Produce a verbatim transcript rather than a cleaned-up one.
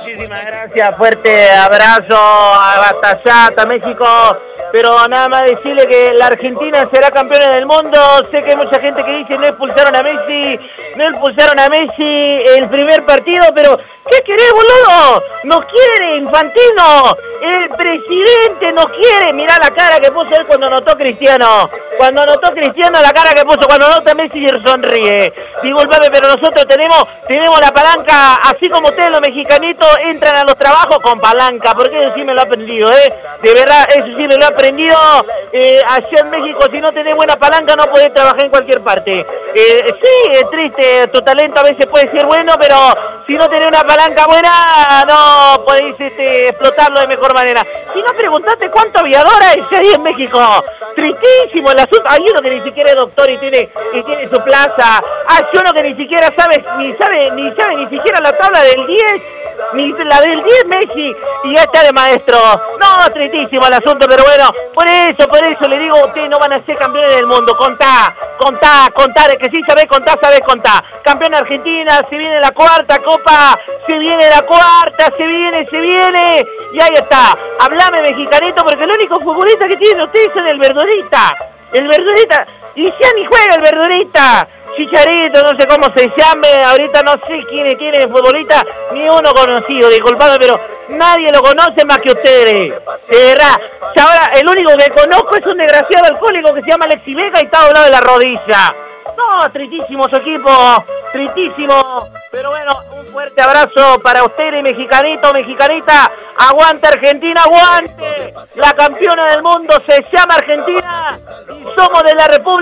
Muchísimas gracias, fuerte abrazo, hasta allá, hasta México. Pero nada más decirle que la Argentina será campeona del mundo. Sé que hay mucha gente que dice no expulsaron a Messi, no expulsaron a Messi el primer partido, pero ¿qué querés, boludo? Nos quiere, Infantino, el presidente nos quiere. Mirá la cara que puso él cuando anotó Cristiano. Cuando anotó Cristiano, la cara que puso cuando anota Messi sonríe. Disculpame, pero nosotros tenemos, tenemos la palanca, así como ustedes los mexicanitos entran a los trabajos con palanca, porque eso sí me lo he aprendido, ¿eh? De verdad, eso sí me lo he aprendido. Eh, allá en México, si no tenés buena palanca, no podés trabajar en cualquier parte. Eh, sí, es triste, tu talento a veces puede ser bueno, pero si no tenés una palanca buena, no podéis este, explotarlo de mejor manera. Si no, preguntaste cuánto aviador hay ahí en México. Tristísimo el asunto. Hay uno que ni siquiera es doctor y tiene, y tiene su plaza. Hay uno que ni siquiera sabe, ni sabe, ni sabe ni siquiera la tabla del diez. Ni la del diez Messi y ya está de maestro. No, tristísimo el asunto, pero bueno, por eso, por eso le digo, ustedes no van a ser campeones del mundo. Contá, contá, contá, de que sí sabés contar, sabés contar. Campeón Argentina, se viene la cuarta copa, se viene la cuarta, se viene, se viene. Y ahí está. Hablame, mexicanito, porque el único futbolista que tiene ustedes es el Verdurita. El Verdurita. Y ya ni juega el Verdurita. Chicharito, no sé cómo se llame, ahorita no sé quién es, quién es el futbolista, ni uno conocido, disculpame, pero nadie lo conoce más que ustedes, de verdad. Y ahora, el único que conozco es un desgraciado alcohólico que se llama Alexis Vega y está doblado de la rodilla. No, tristísimo su equipo, tristísimo, pero bueno, un fuerte abrazo para ustedes, mexicanito, mexicanita, aguante Argentina, aguante, la campeona del mundo se llama Argentina y somos de la República.